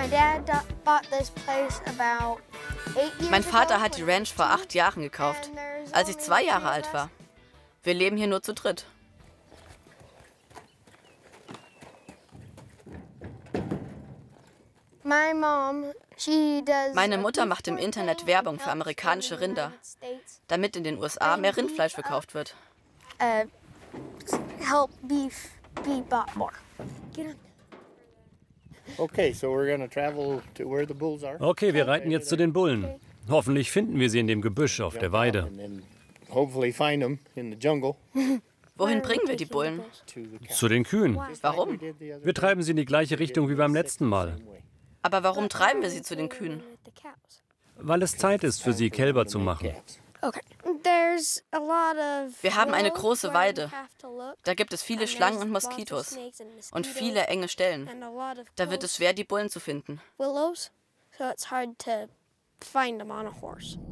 Mein Vater hat die Ranch vor 8 Jahren gekauft, als ich 2 Jahre alt war. Wir leben hier nur zu dritt. Meine Mutter macht im Internet Werbung für amerikanische Rinder, damit in den USA mehr Rindfleisch verkauft wird. Okay, wir reiten jetzt zu den Bullen. Hoffentlich finden wir sie in dem Gebüsch auf der Weide. Wohin bringen wir die Bullen? Zu den Kühen. Warum? Wir treiben sie in die gleiche Richtung wie beim letzten Mal. Aber warum treiben wir sie zu den Kühen? Weil es Zeit ist, für sie Kälber zu machen. Wir haben eine große Weide. Da gibt es viele Schlangen und Moskitos und viele enge Stellen. Da wird es schwer, die Bullen zu finden.